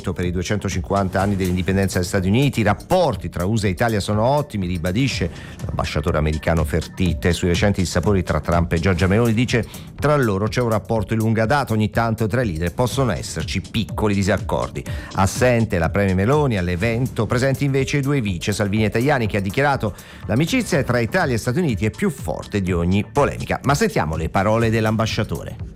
evento per i 250 anni dell'indipendenza degli Stati Uniti. I rapporti tra USA e Italia sono ottimi, ribadisce l'ambasciatore americano Fertitta, e sui recenti dissapori tra Trump e Giorgia Meloni dice: tra loro c'è un rapporto di lunga data, ogni tanto tra i leader possono esserci piccoli disaccordi. Assente la premier Meloni all'evento, presenti invece i due vice Salvini e Tajani, che ha dichiarato: l'amicizia tra Italia e Stati Uniti è più forte di ogni polemica. Ma sentiamo le parole dell'ambasciatore.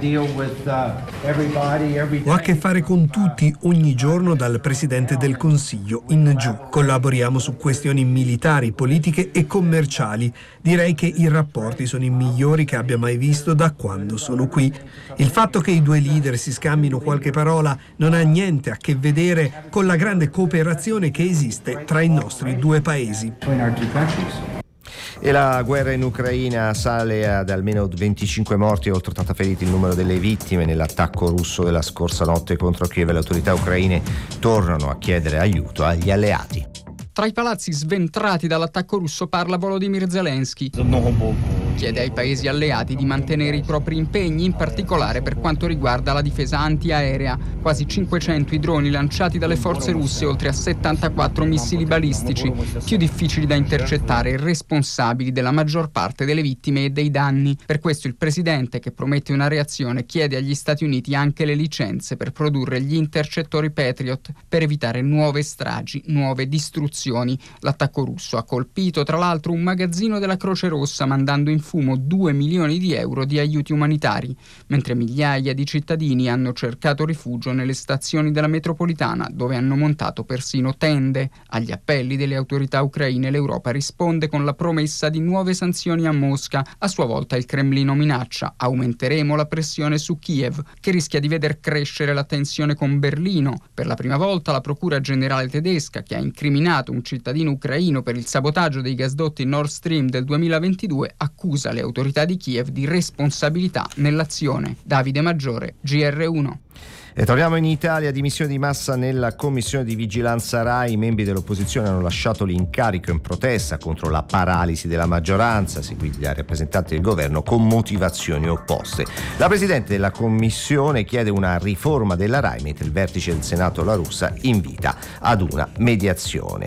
Ho a che fare con tutti ogni giorno, dal Presidente del Consiglio in giù. Collaboriamo su questioni militari, politiche e commerciali. Direi che i rapporti sono i migliori che abbia mai visto da quando sono qui. Il fatto che i due leader si scambino qualche parola non ha niente a che vedere con la grande cooperazione che esiste tra i nostri due paesi. E la guerra in Ucraina sale ad almeno 25 morti e oltre 80 feriti il numero delle vittime nell'attacco russo della scorsa notte contro Kiev. Le autorità ucraine tornano a chiedere aiuto agli alleati. Tra i palazzi sventrati dall'attacco russo parla Volodymyr Zelensky. Chiede ai paesi alleati di mantenere i propri impegni, in particolare per quanto riguarda la difesa antiaerea. Quasi 500 i droni lanciati dalle forze russe, oltre a 74 missili balistici, più difficili da intercettare e responsabili della maggior parte delle vittime e dei danni. Per questo il presidente, che promette una reazione, chiede agli Stati Uniti anche le licenze per produrre gli intercettori Patriot per evitare nuove stragi, nuove distruzioni. L'attacco russo ha colpito tra l'altro un magazzino della Croce Rossa, mandando in fumo 2 milioni di euro di aiuti umanitari, mentre migliaia di cittadini hanno cercato rifugio nelle stazioni della metropolitana, dove hanno montato persino tende. Agli appelli delle autorità ucraine l'Europa risponde con la promessa di nuove sanzioni a Mosca. A sua volta il Cremlino minaccia: aumenteremo la pressione su Kiev, che rischia di veder crescere la tensione con Berlino. Per la prima volta la Procura Generale tedesca, che ha incriminato un cittadino ucraino per il sabotaggio dei gasdotti Nord Stream del 2022, accusa le autorità di Kiev di responsabilità nell'azione. Davide Maggiore, GR1. E torniamo in Italia. Dimissioni di massa nella commissione di vigilanza Rai. I membri dell'opposizione hanno lasciato l'incarico in protesta contro la paralisi della maggioranza, seguiti dai rappresentanti del governo con motivazioni opposte. La presidente della commissione chiede una riforma della Rai, mentre il vertice del Senato La Russa invita ad una mediazione.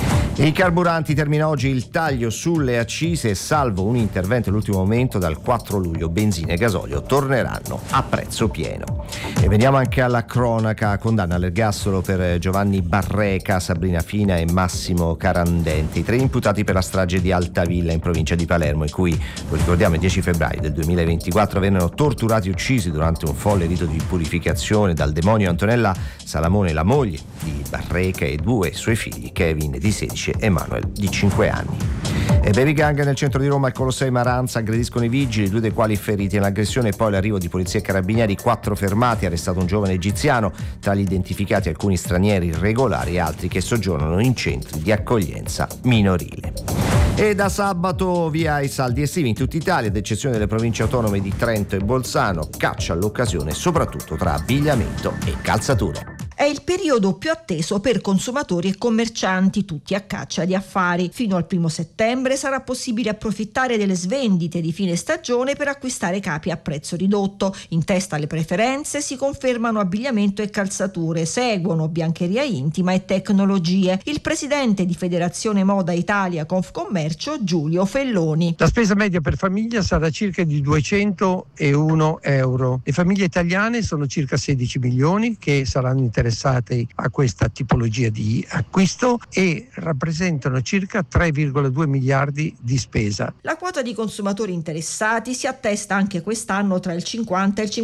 I carburanti: termina oggi il taglio sulle accise, salvo un intervento all'ultimo momento. Dal 4 luglio benzina e gasolio torneranno a prezzo pieno. E veniamo anche alla cronaca. Condanna all'ergastolo per Giovanni Barreca, Sabrina Fina e Massimo Carandente, i 3 imputati per la strage di Altavilla in provincia di Palermo, in cui, lo ricordiamo, il 10 febbraio del 2024 vennero torturati e uccisi durante un folle rito di purificazione dal demonio Antonella Salamone, la moglie di Barreca, e 2 suoi figli, Kevin di 16 e Emanuel di 5 anni. E baby gang nel centro di Roma, al Colosseo Maranza, aggrediscono i vigili, 2 dei quali feriti nell'aggressione, e poi l'arrivo di polizia e carabinieri, 4 fermati, arrestato un giovane egiziano, tra gli identificati alcuni stranieri irregolari e altri che soggiornano in centri di accoglienza minorile. E da sabato via i saldi estivi in tutta Italia, ad eccezione delle province autonome di Trento e Bolzano. Caccia all'occasione soprattutto tra abbigliamento e calzature. È il periodo più atteso per consumatori e commercianti, tutti a caccia di affari. Fino al 1 settembre sarà possibile approfittare delle svendite di fine stagione per acquistare capi a prezzo ridotto. In testa alle preferenze si confermano abbigliamento e calzature, seguono biancheria intima e tecnologie. Il presidente di Federazione Moda Italia Confcommercio, Giulio Felloni. La spesa media per famiglia sarà circa di 201 euro. Le famiglie italiane sono circa 16 milioni che saranno interessate a questa tipologia di acquisto e rappresentano circa 3,2 miliardi di spesa. La quota di consumatori interessati si attesta anche quest'anno tra il 50 e il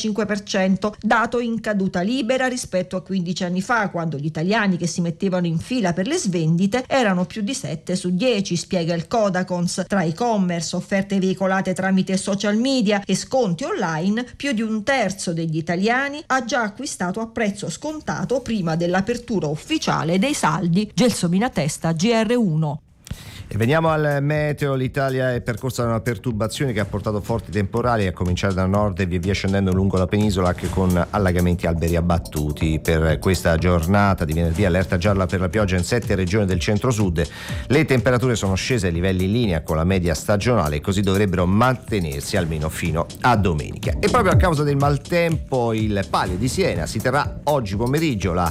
55%, dato in caduta libera rispetto a 15 anni fa, quando gli italiani che si mettevano in fila per le svendite erano più di 7 su 10, spiega il Codacons. Tra e-commerce, offerte veicolate tramite social media e sconti online, più di un terzo degli italiani ha già acquistato a prezzo scontato prima dell'apertura ufficiale dei saldi. Gelsomina Testa, GR1. E veniamo al meteo. L'Italia è percorsa da una perturbazione che ha portato forti temporali, a cominciare da nord e via via scendendo lungo la penisola, anche con allagamenti e alberi abbattuti. Per questa giornata di venerdì allerta gialla per la pioggia in 7 regioni del centro-sud. Le temperature sono scese a livelli in linea con la media stagionale e così dovrebbero mantenersi almeno fino a domenica. E proprio a causa del maltempo il Palio di Siena si terrà oggi pomeriggio. La